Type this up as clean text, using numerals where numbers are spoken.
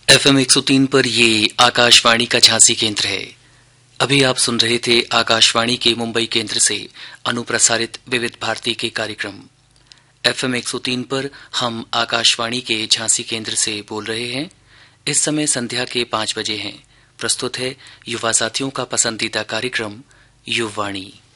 FM 103 पर ये आकाशवाणी का झांसी केंद्र है। अभी आप सुन रहे थे आकाशवाणी के मुंबई केंद्र से अनुप्रसारित विविध भारती के कार्यक्रम। FM 103 पर हम आकाशवाणी के झांसी केंद्र से बोल रहे हैं। इस समय संध्या के 5 बजे हैं। प्रस्तुत है युवा साथियों का पसंदीदा कार्यक्रम युववाणी।